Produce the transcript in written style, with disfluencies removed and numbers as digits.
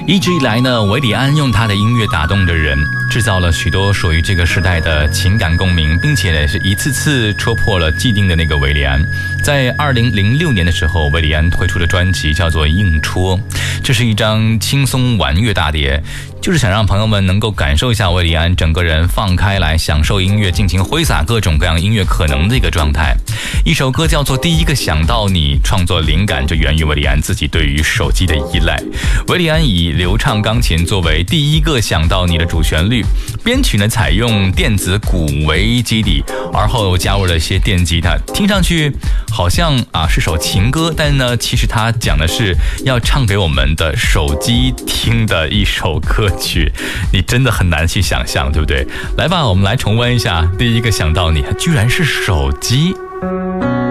一直以来呢，韦礼安用他的音乐打动着人，制造了许多属于这个时代的情感共鸣，并且呢是一次次戳破了既定的那个韦礼安。在2006年的时候，韦礼安推出的专辑叫做《硬戳》，这是一张轻松玩乐大碟，就是想让朋友们能够感受一下韦礼安整个人放开来享受音乐，尽情挥洒各种各样音乐可能的一个状态。一首歌叫做《第一个想到你》，创作灵感就源于韦礼安自己对于手机的依赖。韦礼安以流畅钢琴作为第一个想到你的主旋律，编曲呢采用电子鼓为基底，而后加入了一些电吉他，听上去好像是首情歌，但呢其实它讲的是要唱给我们的手机听的一首歌曲，你真的很难去想象，对不对？来吧，我们来重温一下第一个想到你，居然是手机。